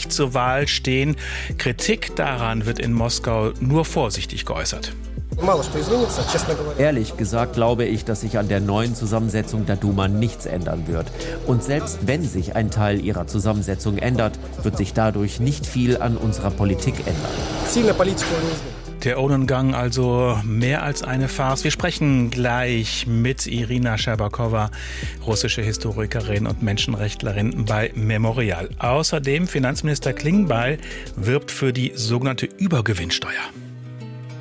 nicht zur Wahl stehen. Kritik daran wird in Moskau nur vorsichtig geäußert. Ehrlich gesagt glaube ich, dass sich an der neuen Zusammensetzung der Duma nichts ändern wird. Und selbst wenn sich ein Teil ihrer Zusammensetzung ändert, wird sich dadurch nicht viel an unserer Politik ändern. Der Urnengang also mehr als eine Farce. Wir sprechen gleich mit Irina Scherbakowa, russische Historikerin und Menschenrechtlerin bei Memorial. Außerdem Finanzminister Klingbeil wirbt für die sogenannte Übergewinnsteuer.